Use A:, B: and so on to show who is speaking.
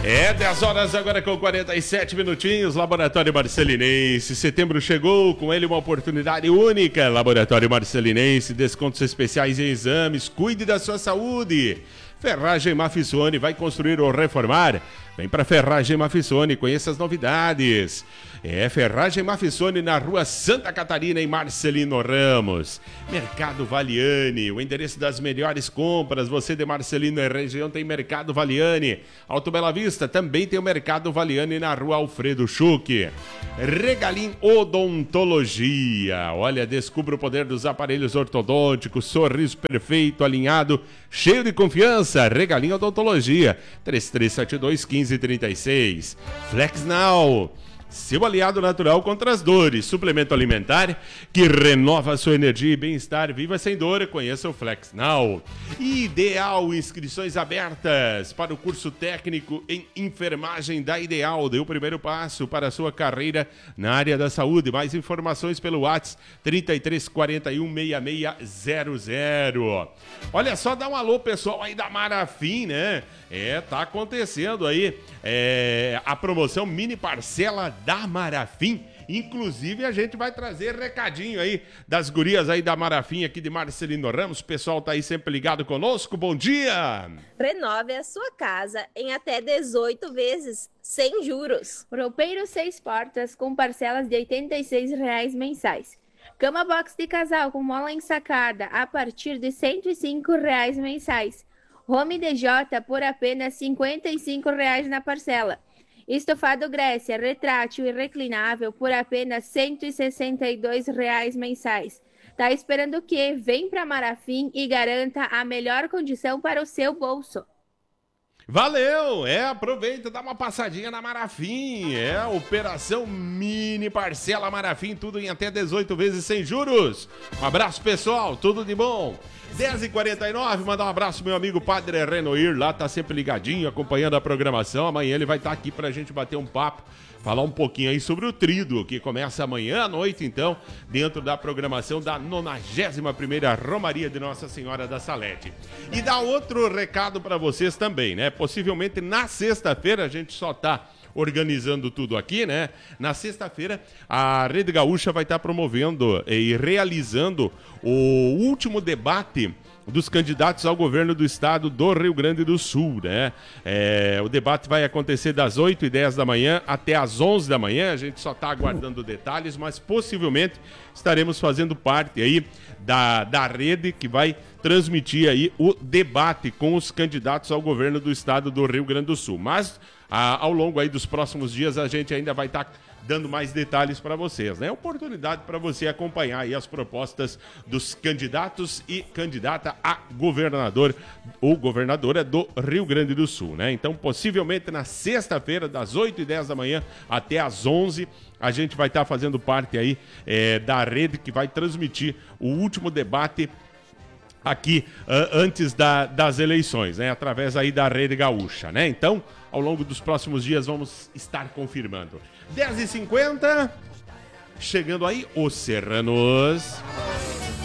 A: 10 horas agora com 47 minutinhos, Laboratório Marcelinense. Setembro chegou, com ele uma oportunidade única. Laboratório Marcelinense, descontos especiais em exames, cuide da sua saúde. Ferragem Mafissone, vai construir ou reformar? Vem para Ferragem Mafissone, conheça as novidades. Ferragem Mafissone na rua Santa Catarina, em Marcelino Ramos. Mercado Valiani, o endereço das melhores compras. Você de Marcelino e região tem Mercado Valiani. Alto Bela Vista também tem o Mercado Valiani na rua Alfredo Schuch. Regalim Odontologia. Olha, descubra o poder dos aparelhos ortodônticos. Sorriso perfeito, alinhado, cheio de confiança. Regalim Odontologia. 3372-1536. Flex Now, seu aliado natural contra as dores. Suplemento alimentar que renova sua energia e bem-estar. Viva sem dor, conheça o Flex Now. Ideal, inscrições abertas para o curso técnico em enfermagem da Ideal. Dê o primeiro passo para a sua carreira na área da saúde. Mais informações pelo WhatsApp 33416600. Olha só, dá um alô pessoal aí da Marafim, né? Tá acontecendo aí a promoção mini parcela da Marafim. Inclusive a gente vai trazer recadinho aí das gurias aí da Marafim aqui de Marcelino Ramos. O pessoal tá aí sempre ligado conosco. Bom dia!
B: Renove a sua casa em até 18 vezes, sem juros.
C: Roupeiro 6 portas com parcelas de R$ 86 mensais. Cama box de casal com mola ensacada a partir de R$ 105 mensais. Home DJ por apenas R$ 55 na parcela. Estofado Grécia, retrátil e reclinável por apenas R$ 162 mensais. Tá esperando o quê? Vem pra Marafim e garanta a melhor condição para o seu bolso.
A: Valeu! Aproveita, dá uma passadinha na Marafim. Operação Mini Parcela Marafim, tudo em até 18 vezes sem juros. Um abraço, pessoal, tudo de bom. 10h49, mandar um abraço meu amigo Padre Renoir, lá tá sempre ligadinho, acompanhando a programação. Amanhã ele vai estar aqui pra gente bater um papo, falar um pouquinho aí sobre o Tríduo, que começa amanhã à noite, então, dentro da programação da 91ª Romaria de Nossa Senhora da Salete. E dá outro recado para vocês também, né? Possivelmente na sexta-feira, a gente só tá organizando tudo aqui, né? Na sexta-feira, a Rede Gaúcha vai estar promovendo e realizando o último debate dos candidatos ao governo do estado do Rio Grande do Sul, né? O debate vai acontecer das 8h10 da manhã até às 11 da manhã, a gente só está aguardando detalhes, mas possivelmente estaremos fazendo parte aí da rede que vai transmitir aí o debate com os candidatos ao governo do estado do Rio Grande do Sul. Mas ao longo aí dos próximos dias a gente ainda vai estar dando mais detalhes para vocês, né? Oportunidade para você acompanhar aí as propostas dos candidatos e candidata a governador ou governadora do Rio Grande do Sul, né? Então, possivelmente na sexta-feira, das 8h10 da manhã até às 11h, a gente vai estar fazendo parte aí da rede que vai transmitir o último debate aqui antes das eleições, né? Através aí da Rede Gaúcha, né? Então, ao longo dos próximos dias vamos estar confirmando. 10h50, chegando aí os Serranos.